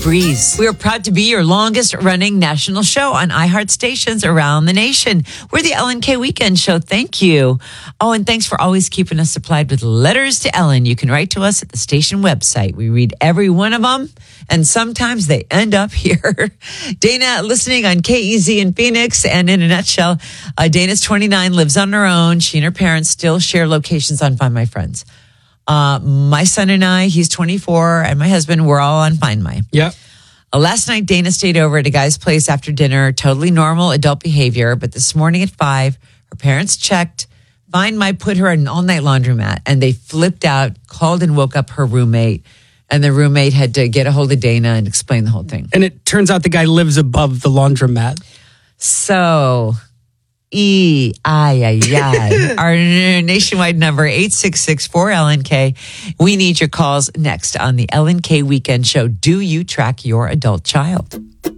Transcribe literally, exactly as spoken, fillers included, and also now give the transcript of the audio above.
Breeze. We are proud to be your longest running national show on iHeart stations around the nation. We're the Ellen K Weekend Show. Thank you. Oh, and thanks for always keeping us supplied with letters to Ellen. You can write to us at the station website. We read every one of them, and sometimes they end up here. Dana, listening on K E Z in Phoenix, and in a nutshell, uh, Dana's twenty-nine, lives on her own. She and her parents still share locations on Find My Friends. Uh, my son and I, he's twenty-four, and my husband, we're all on Find My. Yep. Uh, last night, Dana stayed over at a guy's place after dinner. Totally normal adult behavior. But this morning at five, her parents checked. Find My put her in an all-night laundromat, and they flipped out, called and woke up her roommate. And the roommate had to get a hold of Dana and explain the whole thing. And it turns out the guy lives above the laundromat. So... E I I I. Our nationwide number, eight six six four L N K. We need your calls next on the Ellen K Weekend Show. Do you track your adult child?